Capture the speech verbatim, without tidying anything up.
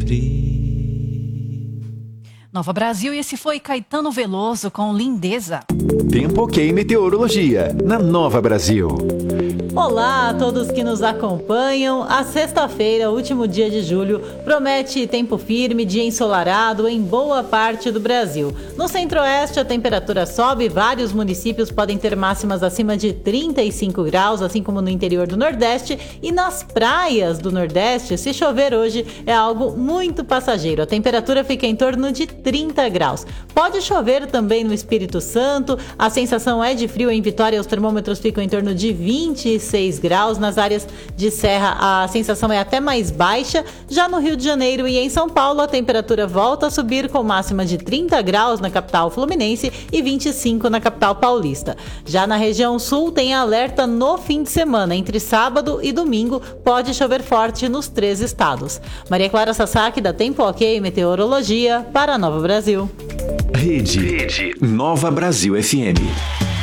sempre. Nova Brasil, e esse foi Caetano Veloso com Lindeza. Tempo Ok Meteorologia, na Nova Brasil. Olá a todos que nos acompanham. A sexta-feira, último dia de julho, promete tempo firme, dia ensolarado em boa parte do Brasil. No centro-oeste, a temperatura sobe, vários municípios podem ter máximas acima de trinta e cinco graus, assim como no interior do Nordeste. E nas praias do Nordeste, se chover hoje, é algo muito passageiro. A temperatura fica em torno de trinta graus. Pode chover também no Espírito Santo, a sensação é de frio em Vitória, os termômetros ficam em torno de vinte e seis graus. Nas áreas de serra, a sensação é até mais baixa. Já no Rio de Janeiro e em São Paulo, a temperatura volta a subir com máxima de trinta graus na capital fluminense e vinte e cinco na capital paulista. Já na região sul, tem alerta no fim de semana. Entre sábado e domingo, pode chover forte nos três estados. Maria Clara Sasaki, da Tempo Ok Meteorologia, para a Nova Brasil. Rede, Rede Nova Brasil F M.